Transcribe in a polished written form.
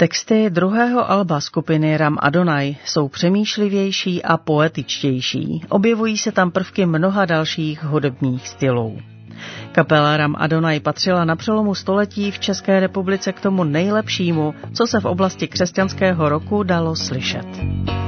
Texty druhého alba skupiny Ram Adonai jsou přemýšlivější a poetičtější. Objevují se tam prvky mnoha dalších hudebních stylů. Kapela Ram Adonai patřila na přelomu století v České republice k tomu nejlepšímu, co se v oblasti křesťanského rocku dalo slyšet.